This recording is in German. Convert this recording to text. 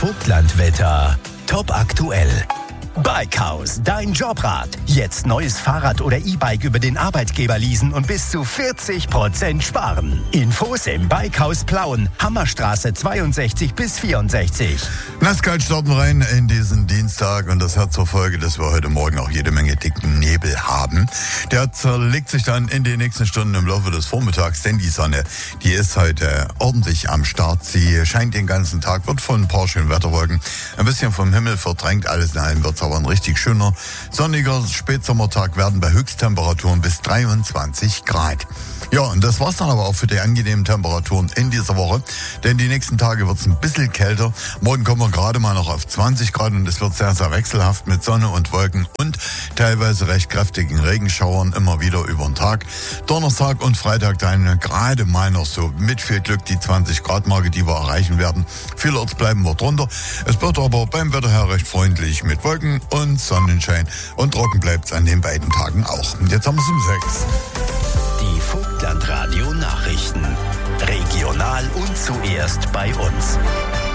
Vogtlandwetter. Top aktuell. Bikehaus, dein Jobrat. Jetzt neues Fahrrad oder E-Bike über den Arbeitgeber leasen und bis zu 40% sparen. Infos im Bikehaus Plauen, Hammerstraße 62 bis 64. Nasskalt starten wir rein in diesen Dienstag und das hat zur Folge, dass wir heute Morgen auch jede Menge dicken Nebel haben. Der zerlegt sich dann in den nächsten Stunden im Laufe des Vormittags, denn die Sonne, die ist heute ordentlich am Start. Sie scheint den ganzen Tag, wird von ein paar schönen Wetterwolken ein bisschen vom Himmel verdrängt. Alles in allem wird aber ein richtig schöner, sonniger Spätsommertag werden bei Höchsttemperaturen bis 23 Grad. Ja, und das war's dann aber auch für die angenehmen Temperaturen in dieser Woche, denn die nächsten Tage wird's ein bisschen kälter. Morgen kommen wir gerade mal noch auf 20 Grad und es wird sehr, sehr wechselhaft mit Sonne und Wolken und teilweise recht kräftigen Regenschauern immer wieder über den Tag. Donnerstag und Freitag dann gerade mal noch so mit viel Glück die 20 Grad Marke, die wir erreichen werden. Vielerorts bleiben wir drunter. Es wird aber beim Wetter her recht freundlich mit Wolken und Sonnenschein und trocken bleibt's an den beiden Tagen auch. Und jetzt haben wir es um 6. Die Vogtlandradio Nachrichten. Regional und zuerst bei uns.